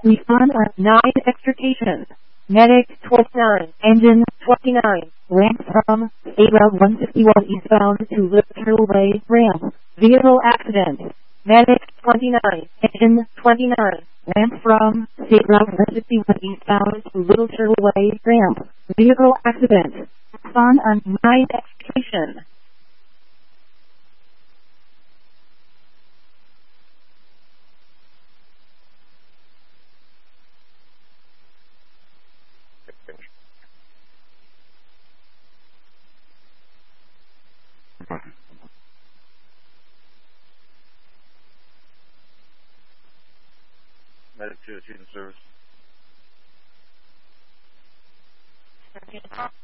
Refund on 9 extrication. Medic 29, engine 29, ramp from State Route 161 eastbound to Little Turtle Way ramp. Vehicle accident. Medic 29, engine 29, ramp from State Route 161 eastbound to Little Turtle Way ramp. Vehicle accident. Refund on 9 extrication. Medic 202 in service.